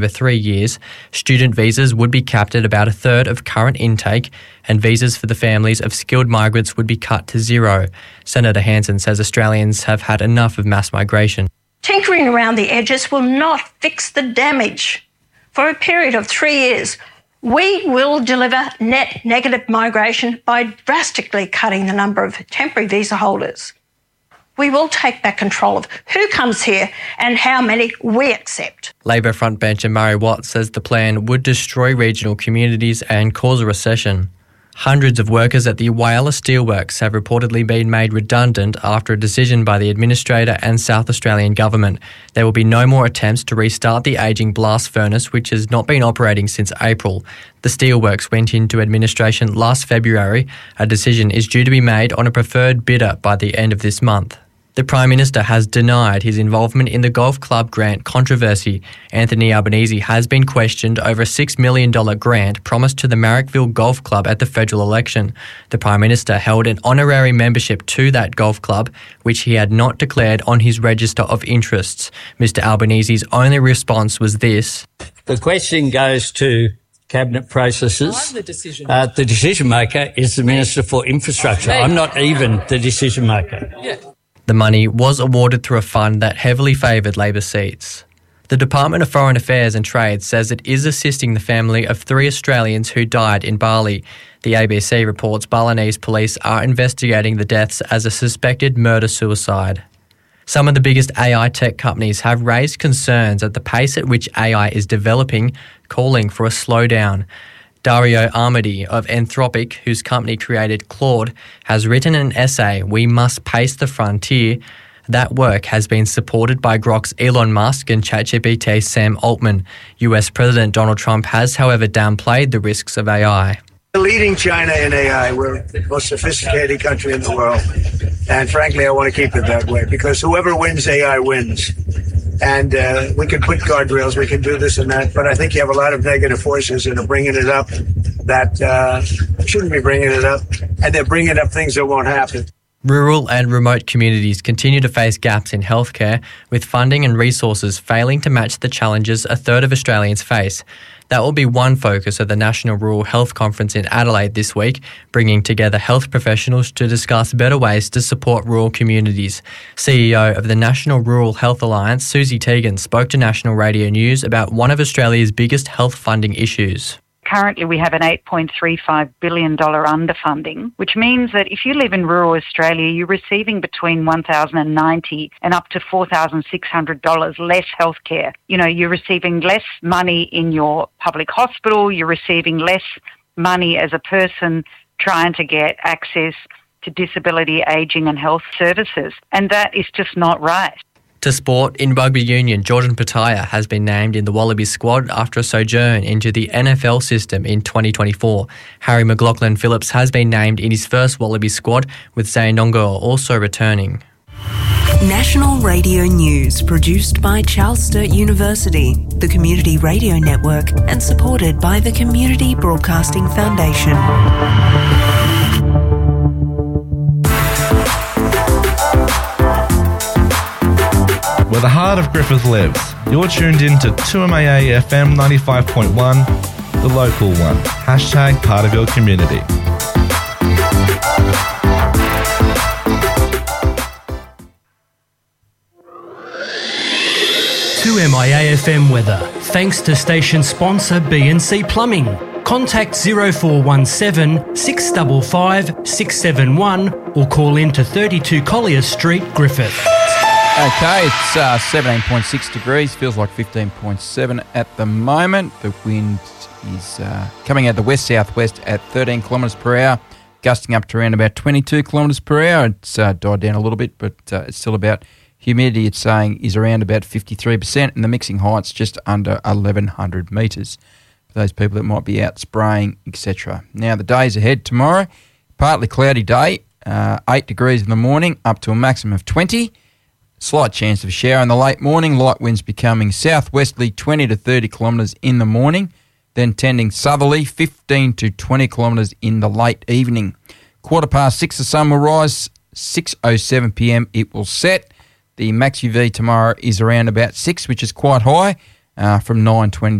Over 3 years, student visas would be capped at about a third of current intake, and visas for the families of skilled migrants would be cut to zero. Senator Hanson says Australians have had enough of mass migration. Tinkering around the edges will not fix the damage. For a period of 3 years, we will deliver net negative migration by drastically cutting the number of temporary visa holders. We will take back control of who comes here and how many we accept. Labor frontbencher Murray Watt says the plan would destroy regional communities and cause a recession. Hundreds of workers at the Whyalla Steelworks have reportedly been made redundant after a decision by the Administrator and South Australian Government. There will be no more attempts to restart the ageing blast furnace, which has not been operating since April. The Steelworks went into administration last February. A decision is due to be made on a preferred bidder by the end of this month. The Prime Minister has denied his involvement in the golf club grant controversy. Anthony Albanese has been questioned over a $6 million grant promised to the Marrickville Golf Club at the federal election. The Prime Minister held an honorary membership to that golf club, which he had not declared on his register of interests. Mr Albanese's only response was this. The question goes to cabinet processes. I'm the decision maker. The decision maker is the Minister for Infrastructure. I'm not even the decision maker. Yeah. The money was awarded through a fund that heavily favoured Labor seats. The Department of Foreign Affairs and Trade says it is assisting the family of 3 Australians who died in Bali. The ABC reports Balinese police are investigating the deaths as a suspected murder-suicide. Some of the biggest AI tech companies have raised concerns at the pace at which AI is developing, calling for a slowdown. Dario Amodei of Anthropic, whose company created Claude, has written an essay, We Must Pace the Frontier. That work has been supported by Grok's Elon Musk and ChatGPT's Sam Altman. US President Donald Trump has, however, downplayed the risks of AI. Leading China in AI, we're the most sophisticated country in the world. And frankly, I want to keep it that way because whoever wins AI wins. And we can put guardrails, we can do this and that, but I think you have a lot of negative forces that are bringing it up that shouldn't be bringing it up, and they're bringing up things that won't happen. Rural and remote communities continue to face gaps in healthcare, with funding and resources failing to match the challenges a third of Australians face. That will be one focus of the National Rural Health Conference in Adelaide this week, bringing together health professionals to discuss better ways to support rural communities. CEO of the National Rural Health Alliance, Susie Teagan, spoke to National Radio News about one of Australia's biggest health funding issues. Currently, we have an $8.35 billion underfunding, which means that if you live in rural Australia, you're receiving between $1,090 and up to $4,600 less healthcare. You know, you're receiving less money in your public hospital, you're receiving less money as a person trying to get access to disability, ageing and health services. And that is just not right. To sport, in rugby union, Jordan Petaia has been named in the Wallabies squad after a sojourn into the NFL system in 2024. Harry McLaughlin-Phillips has been named in his first Wallabies squad, with Zane Nongo also returning. National Radio News, produced by Charles Sturt University, the Community Radio Network, and supported by the Community Broadcasting Foundation. Where the heart of Griffith lives. You're tuned in to 2MAA FM 95.1, the local one. Hashtag part of your community. 2MIA FM weather. Thanks to station sponsor B&C Plumbing. Contact 0417 655 671 or call in to 32 Collier Street, Griffith. Okay, it's 17.6 degrees, feels like 15.7 at the moment. The wind is coming out the west-southwest at 13 kilometres per hour, gusting up to around about 22 kilometres per hour. It's died down a little bit, but it's still about humidity, it's saying, is around about 53%, and the mixing height's just under 1,100 metres for those people that might be out spraying, etc. Now, the days ahead tomorrow, partly cloudy day, 8 degrees in the morning, up to a maximum of 20. Slight chance of a shower in the late morning, light winds becoming southwesterly 20 to 30 kilometres in the morning, then tending southerly 15 to 20 kilometres in the late evening. 6:15 the sun will rise, 6:07 p.m. it will set. The max UV tomorrow is around about 6, which is quite high, from 9:20